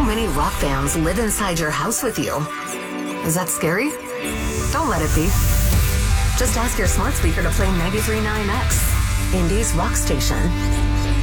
many rock bands live inside your house with you. Is that scary? Don't let it be. Just ask your smart speaker to play 93.9X, Indy's rock station.